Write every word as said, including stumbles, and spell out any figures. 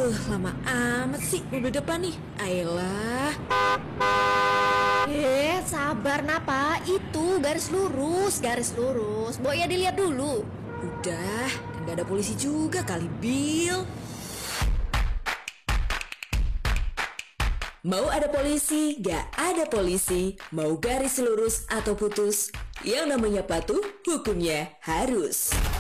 Uh, lama amat sih mobil depan nih. Ayolah. Eh, sabar Napa. Itu garis lurus, garis lurus. Boya dilihat dulu. Udah, nggak ada polisi juga kali, Bill. Mau ada polisi, gak ada polisi. Mau garis lurus atau putus, yang namanya patuh, hukumnya harus.